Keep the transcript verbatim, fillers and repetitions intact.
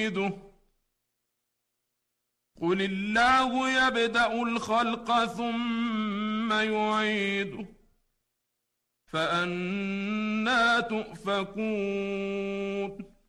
قل الله يبدأ الخلق ثم يعيده فأنى تؤفكون